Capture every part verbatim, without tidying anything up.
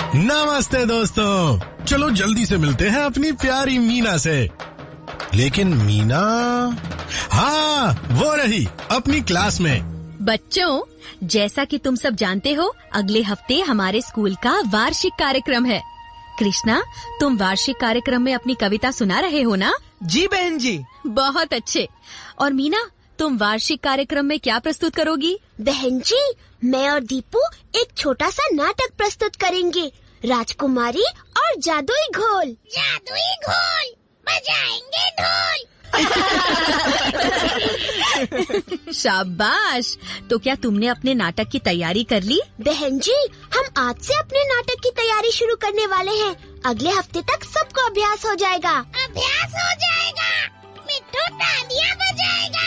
नमस्ते दोस्तों, चलो जल्दी से मिलते हैं अपनी प्यारी मीना से। लेकिन मीना, हाँ वो रही अपनी क्लास में। बच्चों, जैसा कि तुम सब जानते हो, अगले हफ्ते हमारे स्कूल का वार्षिक कार्यक्रम है। कृष्णा, तुम वार्षिक कार्यक्रम में अपनी कविता सुना रहे हो ना? जी बहन जी। बहुत अच्छे। और मीना, तुम वार्षिक कार्यक्रम में क्या प्रस्तुत करोगी? बहन जी, मैं और दीपू एक छोटा सा नाटक प्रस्तुत करेंगे, राजकुमारी और जादुई घोल। जादुई घोल, बजाएंगे ढोल। शाबाश। तो क्या तुमने अपने नाटक की तैयारी कर ली? बहन जी, हम आज से अपने नाटक की तैयारी शुरू करने वाले हैं। अगले हफ्ते तक सबको अभ्यास हो जाएगा। अभ्यास हो जाएगा, मिट्टू तालियां बजाएगा।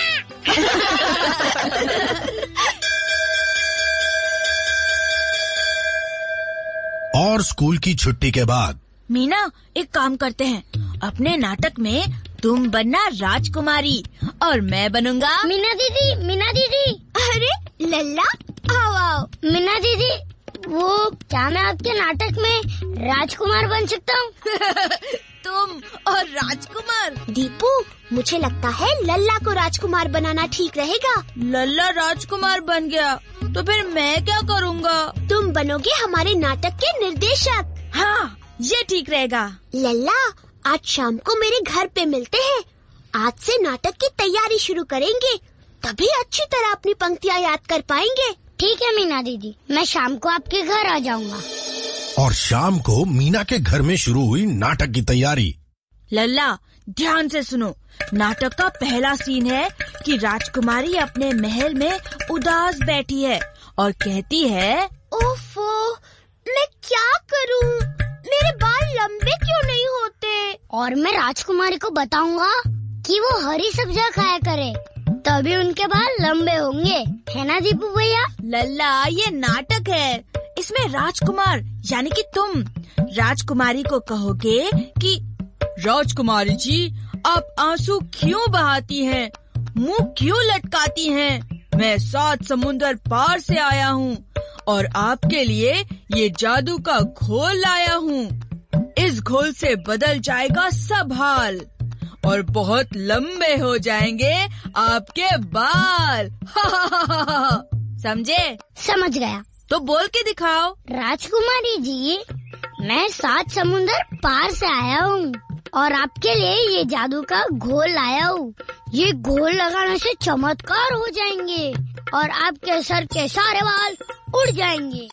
और स्कूल की छुट्टी के बाद मीना, एक काम करते हैं, अपने नाटक में तुम बनना राजकुमारी और मैं बनूंगा मीना दीदी। मीना दीदी, अरे लल्ला, आओ आओ। मीना दीदी, वो क्या मैं आपके नाटक में राजकुमार बन सकता हूँ? तुम और राजकुमार? दीपू, मुझे लगता है लल्ला को राजकुमार बनाना ठीक रहेगा। लल्ला राजकुमार बन गया तो फिर मैं क्या करूँगा? तुम बनोगे हमारे नाटक के निर्देशक। हाँ, ये ठीक रहेगा। लल्ला, आज शाम को मेरे घर पे मिलते हैं। आज से नाटक की तैयारी शुरू करेंगे, तभी अच्छी तरह अपनी पंक्तियाँ याद कर पाएंगे। ठीक है मीना दीदी, मैं शाम को आपके घर आ जाऊंगा। और शाम को मीना के घर में शुरू हुई नाटक की तैयारी। लल्ला, ध्यान से सुनो। नाटक का पहला सीन है कि राजकुमारी अपने महल में उदास बैठी है और कहती है, ओफो, मैं क्या करूं? मेरे बाल लंबे क्यों नहीं होते? और मैं राजकुमारी को बताऊंगा कि वो हरी सब्जियां खाया करे, तभी उनके बाल लंबे होंगे, है ना दीपू भैया? लल्ला, ये नाटक है, इसमें राजकुमार यानी कि तुम राजकुमारी को कहोगे कि राजकुमारी जी, आप आंसू क्यों बहाती हैं? मुंह क्यों लटकाती हैं? मैं सात समुंदर पार से आया हूँ और आपके लिए ये जादू का घोल लाया हूँ। इस घोल से बदल जाएगा सब हाल और बहुत लंबे हो जाएंगे आपके बाल। समझे? समझ गया। तो बोल के दिखाओ। राजकुमारी जी, मैं सात समुंदर पार से आया हूँ और आपके लिए ये जादू का घोल लाया हूँ। ये घोल लगाने से चमत्कार हो जाएंगे और आपके सर के सारे बाल उड़ जाएंगे।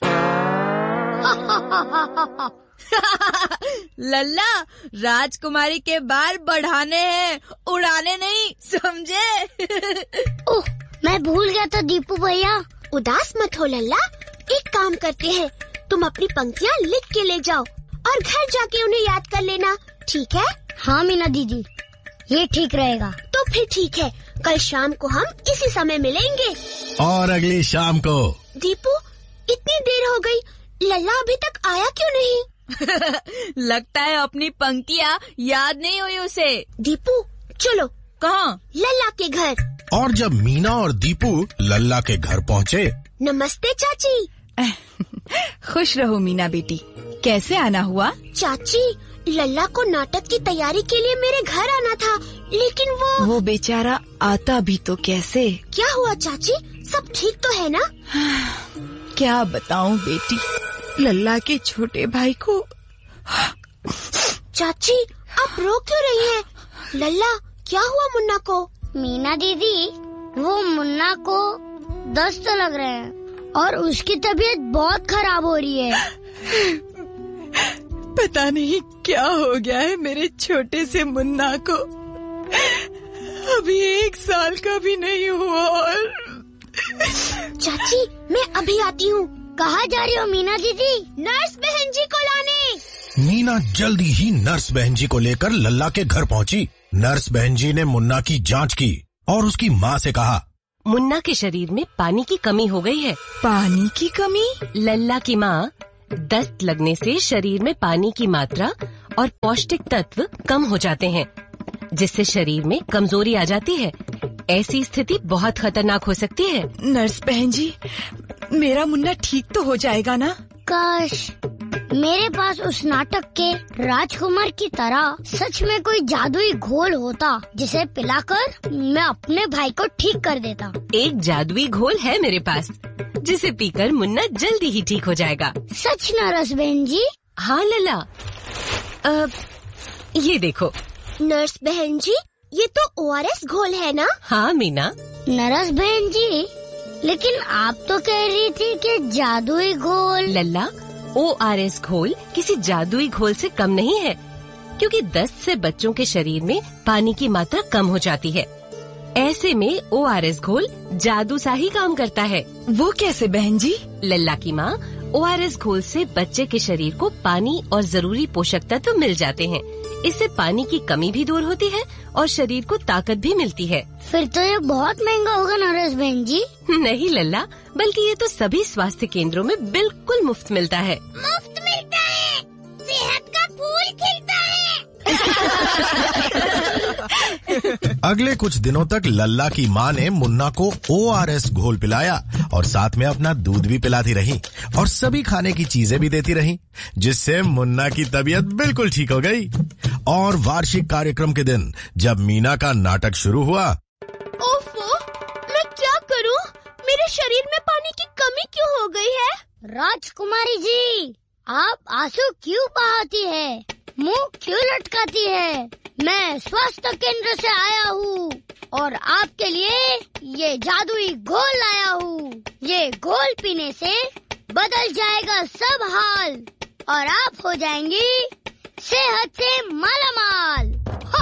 लल्ला, राजकुमारी के बाल बढ़ाने हैं, उड़ाने नहीं, समझे? ओह, मैं भूल गया था दीपू भैया। उदास मत हो लल्ला, एक काम करते हैं, तुम अपनी पंक्तियाँ लिख के ले जाओ और घर जाके उन्हें याद कर लेना, ठीक है? हाँ मीना दीदी, ये ठीक रहेगा। तो फिर ठीक है, कल शाम को हम इसी समय मिलेंगे। और अगली शाम को। दीपू, इतनी देर हो गई, लल्ला अभी तक आया क्यों नहीं? लगता है अपनी पंक्तियाँ याद नहीं हुई उसे। दीपू, चलो। कहाँ? लल्ला के घर। और जब मीना और दीपू लल्ला के घर पहुँचे। नमस्ते चाची। खुश रहो मीना बेटी, कैसे आना हुआ? चाची, लल्ला को नाटक की तैयारी के लिए मेरे घर आना था, लेकिन वो वो बेचारा आता भी तो कैसे। क्या हुआ चाची, सब ठीक तो है ना? क्या बताऊं बेटी, लल्ला के छोटे भाई को। चाची, आप रो क्यों रही हैं? लल्ला, क्या हुआ मुन्ना को? मीना दीदी, वो मुन्ना को दस्त लग रहे हैं और उसकी तबीयत बहुत खराब हो रही है। पता नहीं क्या हो गया है मेरे छोटे से मुन्ना को, अभी एक साल का भी नहीं हुआ। और चाची, मैं अभी आती हूँ। कहाँ जा रही हो मीना दीदी? नर्स बहन जी को लाने। मीना जल्दी ही नर्स बहन जी को लेकर लल्ला के घर पहुँची। नर्स बहन जी ने मुन्ना की जांच की और उसकी माँ से कहा, मुन्ना के शरीर में पानी की कमी हो गई है। पानी की कमी? लल्ला की माँ, दस्त लगने से शरीर में पानी की मात्रा और पौष्टिक तत्व कम हो जाते हैं, जिससे शरीर में कमजोरी आ जाती है। ऐसी स्थिति बहुत खतरनाक हो सकती है। नर्स बहन जी, मेरा मुन्ना ठीक तो हो जाएगा ना? काश मेरे पास उस नाटक के राजकुमार की तरह सच में कोई जादुई घोल होता जिसे पिलाकर मैं अपने भाई को ठीक कर देता। एक जादुई घोल है मेरे पास जिसे पीकर मुन्ना जल्दी ही ठीक हो जाएगा। सच नर्स बहन जी? हाँ लल्ला, अब ये देखो। नर्स बहन जी, ये तो ओ आर एस घोल है ना? हाँ मीना। नर्स बहन जी, लेकिन आप तो कह रही थी कि जादुई घोल। लल्ला, ओ आर एस घोल किसी जादुई घोल से कम नहीं है, क्योंकि दस्त से बच्चों के शरीर में पानी की मात्रा कम हो जाती है। ऐसे में ओ आर एस घोल जादू सा ही काम करता है। वो कैसे बहन जी? लल्ला की माँ, ओ आर एस घोल से बच्चे के शरीर को पानी और जरूरी पोषक तत्व मिल जाते हैं। इससे पानी की कमी भी दूर होती है और शरीर को ताकत भी मिलती है। फिर तो ये बहुत महंगा होगा नर्स बहन जी। नहीं लल्ला, बल्कि ये तो सभी स्वास्थ्य केंद्रों में बिल्कुल मुफ्त मिलता है। मुफ्त मिलता है? सेहत का फूल खिलता है। अगले कुछ दिनों तक लल्ला की माँ ने मुन्ना को ओ आर एस घोल पिलाया और साथ में अपना दूध भी पिलाती रही और सभी खाने की चीजें भी देती रही, जिससे मुन्ना की तबीयत बिल्कुल ठीक हो गई। और वार्षिक कार्यक्रम के दिन जब मीना का नाटक शुरू हुआ, ओफो, मैं क्या करूं? मेरे शरीर में पानी की कमी क्यों हो गई है? राजकुमारी जी, आप आंसू क्यों बहाती है? मुंह क्यों लटकाती है? मैं स्वास्थ्य केंद्र से आया हूँ और आपके लिए ये जादुई घोल लाया हूँ। ये घोल पीने से बदल जाएगा सब हाल और आप हो जाएंगी सेहत से मालामाल।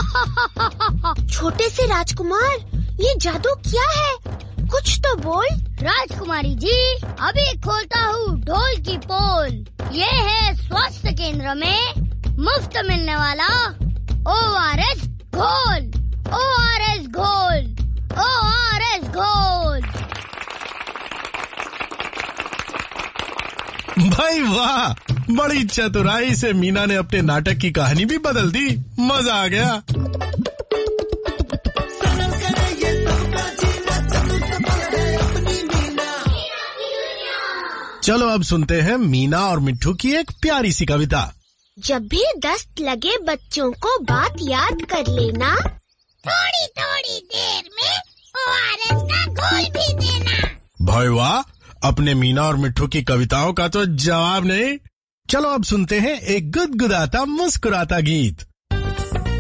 छोटे से राजकुमार, ये जादू क्या है? कुछ तो बोल। राजकुमारी जी, अभी खोलता हूँ ढोल की पोल। ये है स्वास्थ्य केंद्र में मुफ्त मिलने वाला ओ आर एस घोल। ओ आर एस घोल, ओ आर एस घोल। भाई वाह, बड़ी चतुराई से मीना ने अपने नाटक की कहानी भी बदल दी। मजा आ गया। चलो अब सुनते हैं मीना और मिट्ठू की एक प्यारी सी कविता। जब भी दस्त लगे बच्चों को बात याद कर लेना, थोड़ी थोड़ी देर में ओ आर एस का घोल भी देना। भाई वाह, अपने मीना और मिट्ठू की कविताओं का तो जवाब नहीं। चलो अब सुनते हैं एक गुदगुदाता मुस्कुराता गीत।